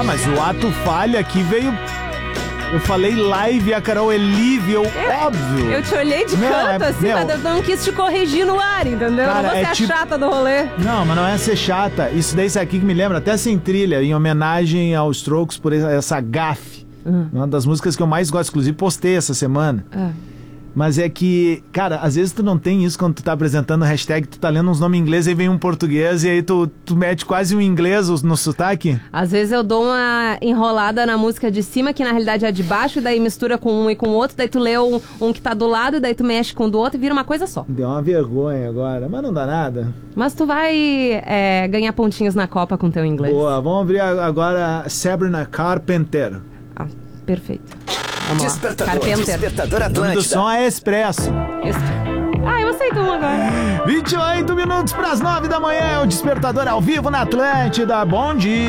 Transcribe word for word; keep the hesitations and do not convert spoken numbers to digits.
Ah, mas o ato falha aqui veio... Eu falei live, a Carol é live, eu, eu, óbvio. Eu te olhei de não, canto, é, assim, meu, mas eu não quis te corrigir no ar, entendeu? Cara, não vou ser é a tipo... chata do rolê. Não, mas não é ser chata. Isso daí, isso aqui que me lembra, até sem trilha, em homenagem aos Strokes por essa gafe. Uhum. Uma das músicas que eu mais gosto, inclusive postei essa semana. Uhum. Mas é que, cara, às vezes tu não tem isso quando tu tá apresentando hashtag, tu tá lendo uns nomes ingleses e vem um português e aí tu, tu mete quase um inglês no sotaque. Às vezes eu dou uma enrolada na música de cima, que na realidade é de baixo, e daí mistura com um e com o outro, daí tu lê um, um que tá do lado, e daí tu mexe com o do outro e vira uma coisa só. Deu uma vergonha agora, mas não dá nada. Mas tu vai é, ganhar pontinhos na Copa com teu inglês. Boa, vamos abrir agora Sabrina Carpenter. Ah, perfeito. Vamos Despertador, lá. Despertador Atlântida. O do som é Expresso. Ah, eu aceito um agora. vinte e oito minutos para as nove da manhã, o Despertador ao vivo na Atlântida. Bom dia.